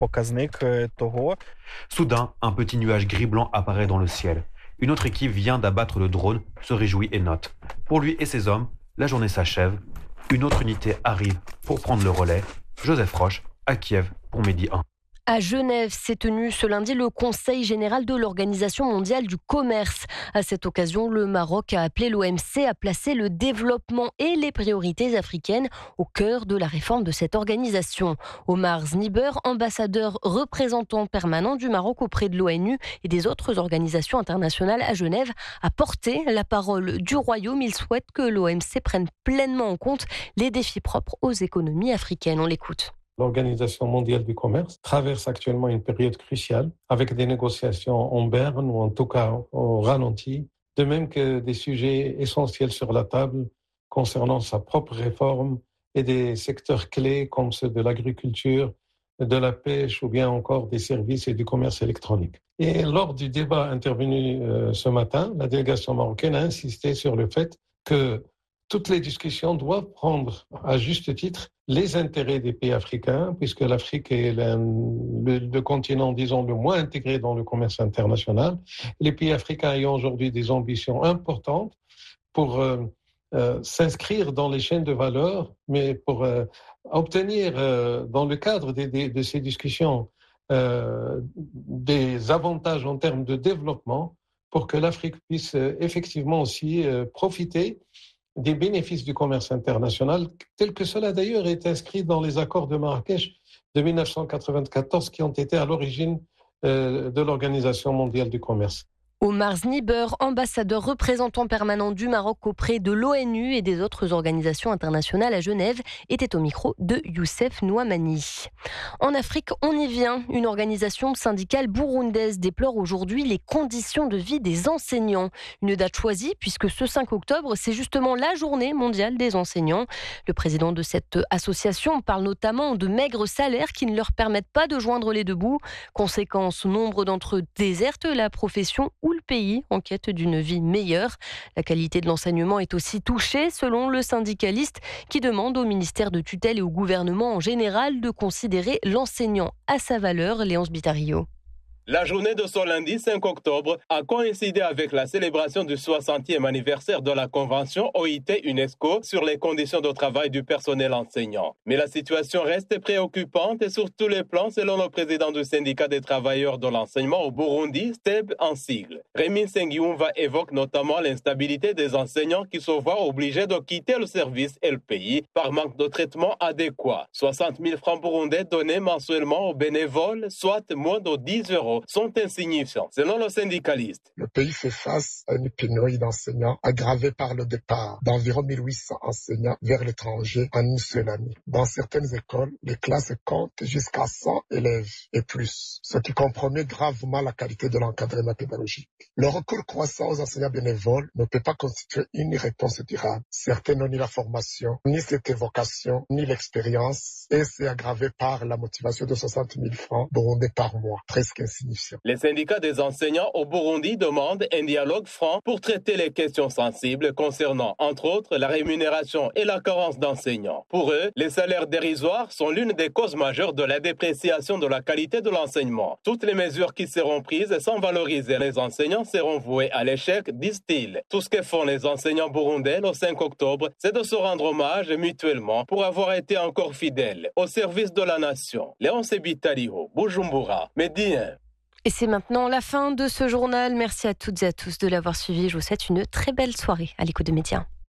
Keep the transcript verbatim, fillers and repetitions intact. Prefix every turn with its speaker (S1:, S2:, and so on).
S1: Soudain, un petit nuage gris-blanc apparaît dans le ciel. Une autre équipe vient d'abattre le drone, se réjouit et note. Pour lui et ses hommes, la journée s'achève. Une autre unité arrive pour prendre le relais. Joseph Roche, à Kiev, pour Midi un.
S2: À Genève s'est tenu ce lundi le Conseil général de l'Organisation mondiale du commerce. À cette occasion, le Maroc a appelé l'O M C à placer le développement et les priorités africaines au cœur de la réforme de cette organisation. Omar Zniber, ambassadeur représentant permanent du Maroc auprès de l'ONU et des autres organisations internationales à Genève, a porté la parole du Royaume. Il souhaite que l'O M C prenne pleinement en compte les défis propres aux économies africaines. On l'écoute.
S3: L'Organisation mondiale du commerce traverse actuellement une période cruciale avec des négociations en berne ou en tout cas au ralenti, de même que des sujets essentiels sur la table concernant sa propre réforme et des secteurs clés comme ceux de l'agriculture, de la pêche ou bien encore des services et du commerce électronique. Et lors du débat intervenu euh, ce matin, la délégation marocaine a insisté sur le fait que toutes les discussions doivent prendre à juste titre les intérêts des pays africains, puisque l'Afrique est le, le, le continent, disons, le moins intégré dans le commerce international. Les pays africains ayant aujourd'hui des ambitions importantes pour euh, euh, s'inscrire dans les chaînes de valeur, mais pour euh, obtenir, euh, dans le cadre de, de, de ces discussions, euh, des avantages en termes de développement, pour que l'Afrique puisse euh, effectivement aussi euh, profiter des bénéfices du commerce international, tel que cela d'ailleurs est inscrit dans les accords de Marrakech de mille neuf cent quatre-vingt-quatorze qui ont été à l'origine euh, de l'Organisation mondiale du commerce.
S2: Omar Zniber, ambassadeur représentant permanent du Maroc auprès de l'ONU et des autres organisations internationales à Genève, était au micro de Youssef Nouamani. En Afrique, on y vient. Une organisation syndicale burundaise déplore aujourd'hui les conditions de vie des enseignants. Une date choisie puisque ce cinq octobre, c'est justement la journée mondiale des enseignants. Le président de cette association parle notamment de maigres salaires qui ne leur permettent pas de joindre les deux bouts. Conséquence, nombre d'entre eux désertent la profession ou le pays en quête d'une vie meilleure. La qualité de l'enseignement est aussi touchée selon le syndicaliste qui demande au ministère de tutelle et au gouvernement en général de considérer l'enseignant à sa valeur. Léonce Bitario.
S4: La journée de ce lundi cinq octobre a coïncidé avec la célébration du soixantième anniversaire de la Convention O I T-UNESCO sur les conditions de travail du personnel enseignant. Mais la situation reste préoccupante et sur tous les plans selon le président du syndicat des travailleurs de l'enseignement au Burundi, STEB en sigle. Rémi Nsengiyumva évoque notamment l'instabilité des enseignants qui se voient obligés de quitter le service et le pays par manque de traitement adéquat. soixante mille francs burundais donnés mensuellement aux bénévoles, soit moins de dix euros, sont insignifiants, selon le syndicaliste.
S5: Le pays fait face à une pénurie d'enseignants aggravée par le départ d'environ mille huit cents enseignants vers l'étranger en une seule année. Dans certaines écoles, les classes comptent jusqu'à cent élèves et plus, ce qui compromet gravement la qualité de l'encadrement pédagogique. Le recours croissant aux enseignants bénévoles ne peut pas constituer une réponse durable. Certains n'ont ni la formation, ni cette vocation, ni l'expérience, et c'est aggravé par la motivation de soixante mille francs burundais par mois, presque insignifiant.
S4: Les syndicats des enseignants au Burundi demandent un dialogue franc pour traiter les questions sensibles concernant, entre autres, la rémunération et la carence d'enseignants. Pour eux, les salaires dérisoires sont l'une des causes majeures de la dépréciation de la qualité de l'enseignement. Toutes les mesures qui seront prises sans valoriser les enseignants seront vouées à l'échec, disent-ils. Tout ce que font les enseignants burundais le cinq octobre, c'est de se rendre hommage mutuellement pour avoir été encore fidèles au service de la nation. Léonce Bitario, Bujumbura, Midi un.
S2: Et c'est maintenant la fin de ce journal. Merci à toutes et à tous de l'avoir suivi. Je vous souhaite une très belle soirée à l'écoute de Média.